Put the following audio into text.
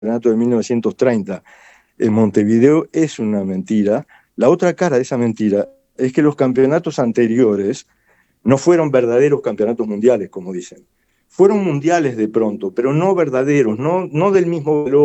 campeonato de 1930 en Montevideo es una mentira. La otra cara de esa mentira es que los campeonatos anteriores no fueron verdaderos campeonatos mundiales, como dicen. Fueron mundiales de pronto, pero no verdaderos, no del mismo valor.